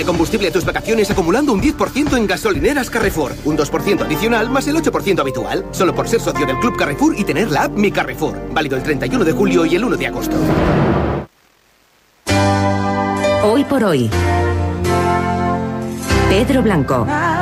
Ahorrale combustible a tus vacaciones acumulando un 10% en gasolineras Carrefour. Un 2% adicional más el 8% habitual. Solo por ser socio del Club Carrefour y tener la app Mi Carrefour. Válido el 31 de julio y el 1 de agosto. Hoy por hoy. Pedro Blanco.